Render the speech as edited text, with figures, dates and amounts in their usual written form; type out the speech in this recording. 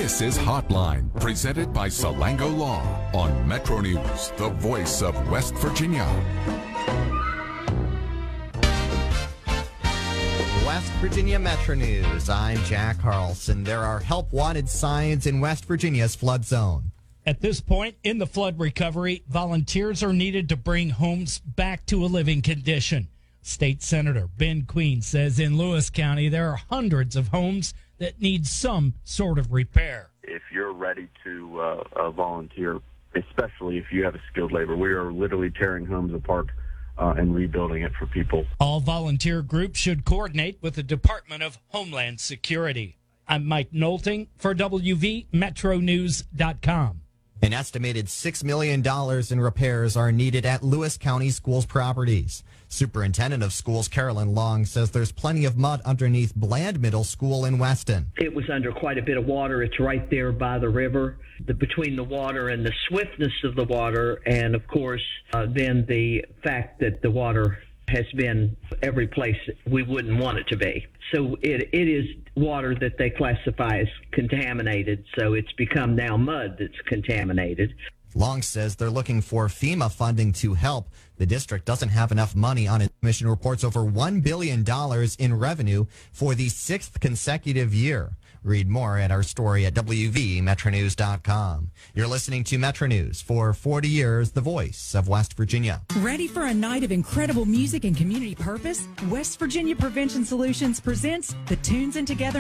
This is Hotline, presented by Salango Law on Metro News, the voice of West Virginia. West Virginia Metro News. I'm Jack Carlson. There are help wanted signs in West Virginia's flood zone. At this point in the flood recovery, volunteers are needed to bring homes back to a living condition. State Senator Ben Queen says in Lewis County there are hundreds of homes that need some sort of repair. If you're ready to volunteer, especially if you have a skilled labor, we are literally tearing homes apart and rebuilding it for people. All volunteer groups should coordinate with the Department of Homeland Security. I'm Mike Nolting for WVMetroNews.com. An estimated $6 million in repairs are needed at Lewis County Schools properties. Superintendent of Schools Carolyn Long says there's plenty of mud underneath Bland Middle School in Weston. It was under quite a bit of water. It's right there by the river. Between the water and the swiftness of the water, and of course, then the fact that the water has been every place we wouldn't want it to be. So it is water that they classify as contaminated, so it's become now mud that's contaminated. Long says they're looking for FEMA funding to help. The district doesn't have enough money on it. The commission reports over $1 billion in revenue for the sixth consecutive year. Read more at our story at WVMetroNews.com. You're listening to Metro News for 40 years, the voice of West Virginia. Ready for a night of incredible music and community purpose? West Virginia Prevention Solutions presents the Tunes and Together